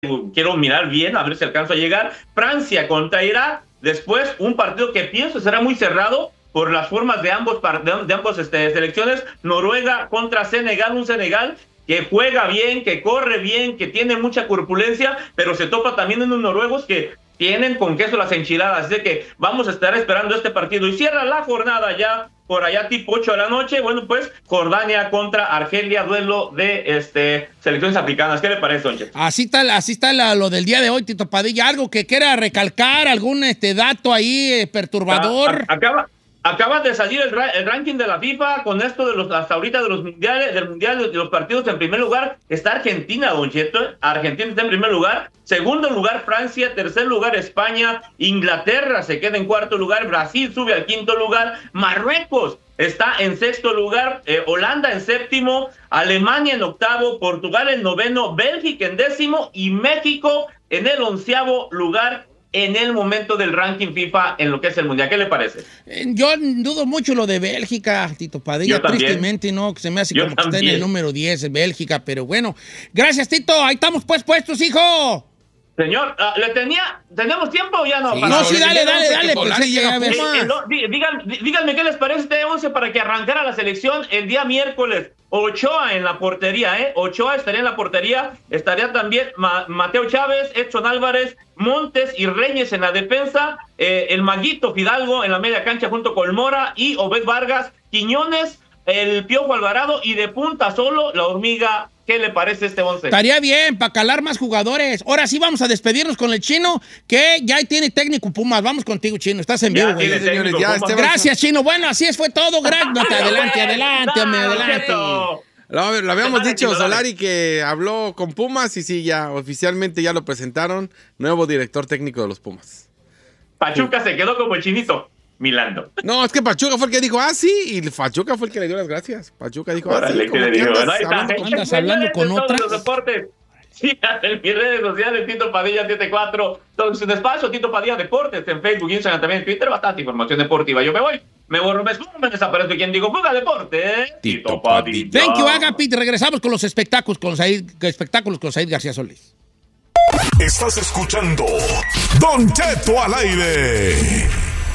quiero mirar bien, a ver si alcanzo a llegar. Francia contra Irak, después un partido que pienso será muy cerrado por las formas de ambos selecciones. Noruega contra Senegal, un Senegal que juega bien, que corre bien, que tiene mucha corpulencia, pero se topa también en unos noruegos que tienen con queso las enchiladas, así que vamos a estar esperando este partido. Y cierra la jornada ya por allá tipo 8 de la noche, bueno, pues Jordania contra Argelia, duelo de selecciones africanas. ¿Qué le parece, Don Cheto? Así está lo del día de hoy, Tito Padilla. ¿Algo que quiera recalcar? ¿Algún dato ahí perturbador? Acaba de salir el ranking de la FIFA con esto de hasta ahorita de los mundiales, del mundial de los partidos. En primer lugar está Argentina, Don Cheto. Argentina está en primer lugar. Segundo lugar Francia. Tercer lugar España. Inglaterra se queda en cuarto lugar. Brasil sube al quinto lugar. Marruecos está en sexto lugar. Holanda en séptimo. Alemania en octavo. Portugal en noveno. Bélgica en décimo. Y México en el 11º lugar en el momento del ranking FIFA en lo que es el mundial. ¿Qué le parece? Yo dudo mucho lo de Bélgica, Tito Padilla. Tristemente, no, que se me hace como que está en el número 10 en Bélgica, pero bueno. Gracias, Tito. Ahí estamos pues puestos, hijo. Señor, ¿tenemos tiempo o ya no? Sí, no, sí, dale. Díganme qué les parece este 11 para que arrancara la selección el día miércoles. Ochoa en la portería, Ochoa estaría en la portería, estaría también Mateo Chávez, Edson Álvarez, Montes y Reyes en la defensa, el Maguito Fidalgo en la media cancha junto con Mora y Obed Vargas, Quiñones, el Piojo Alvarado y de punta solo la Hormiga. ¿Qué le parece este 11? Estaría bien, para calar más jugadores. Ahora sí vamos a despedirnos con el Chino, que ya tiene técnico Pumas. Vamos contigo, Chino. Estás en vivo, güey. Gracias, Chino. Bueno, así fue todo. Adelante. Lo habíamos dicho, Solari, que habló con Pumas y sí, ya oficialmente ya lo presentaron. Nuevo director técnico de los Pumas. Pachuca se quedó como el Chinito. Milando. No, es que Pachuca fue el que dijo, sí, y Pachuca fue el que le dio las gracias. Pachuca dijo, sí, como que andas hablando con otras. Los deportes. Sí, en mis redes sociales, Tito Padilla 74, todo su espacio, Tito Padilla Deportes, en Facebook, Instagram, también en Twitter, bastante información deportiva. Yo me voy, me borro, me desaparezco. ¿Quién digo? ¡Fuga Deporte! Tito Padilla. Thank you, Agapit. Regresamos con los espectáculos con Said García Solís. Estás escuchando Don Cheto al aire.